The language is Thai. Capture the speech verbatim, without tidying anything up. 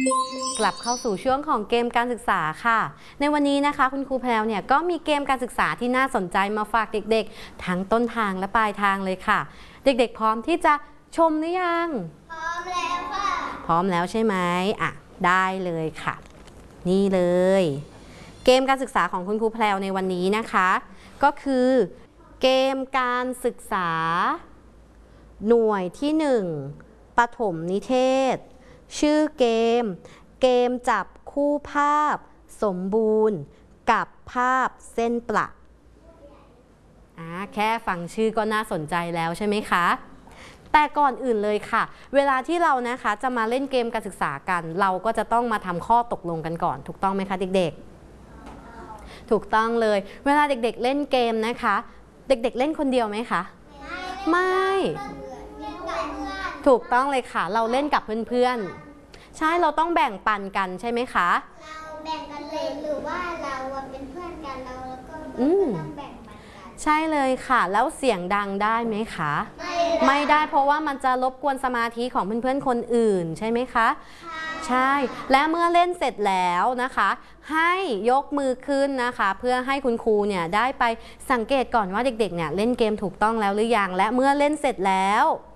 กลับเข้าสู่ช่วงของเกมการศึกษาค่ะในวันนี้นะคะคุณครูแพรวเนี่ยก็มีเกมการศึกษาที่น่าสนใจมาฝากเด็กๆทั้งต้นทางและปลายทางเลยค่ะเด็กๆพร้อมที่จะชมหรือยังพร้อมแล้วค่ะพร้อมแล้วใช่ไหมอ่ะได้เลยค่ะนี่เลยเกมการศึกษาของคุณครูแพรวในวันนี้นะคะก็คือเกมการศึกษาหน่วยที่หนึ่งประถมนิเทศชื่อเกมเกมจับคู่ภาพสมบูรณ์กับภาพเส้นประอ่าแค่ฟังชื่อก็น่าสนใจแล้วใช่ไหมคะแต่ก่อนอื่นเลยค่ะเวลาที่เรานะคะจะมาเล่นเกมการศึกษากันเราก็จะต้องมาทำข้อตกลงกันก่อนถูกต้องไหมคะเด็กๆถูกต้องเลยเวลาเด็กๆเล่นเกมนะคะเด็กๆเล่นคนเดียวไหมคะไม่ถูกต้องเลยค่ะเราเล่นกับเพื่อนๆใช่เราต้องแบ่งปันกันใช่ไหมคะเราแบ่งกันเลยหรือว่าเราเป็นเพื่อนกันเราแล้วก็ต้องแบ่งปันกันใช่เลยค่ะแล้วเสียงดังได้ไหมคะไม่ไม่ได้เพราะว่ามันจะรบกวนสมาธิของเพื่อนๆคนอื่นใช่ไหมคะใช่และเมื่อเล่นเสร็จแล้วนะคะให้ยกมือขึ้นนะคะเพื่อให้คุณครูเนี่ยได้ไปสังเกตก่อนว่าเด็กๆเนี่ยเล่นเกมถูกต้องแล้วหรือยังและเมื่อเล่นเสร็จแล้ว